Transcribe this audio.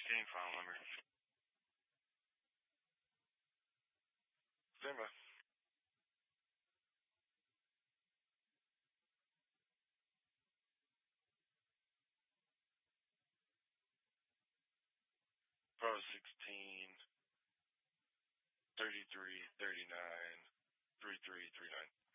file number. Stand by. Pro 16, 33, 39, 3339.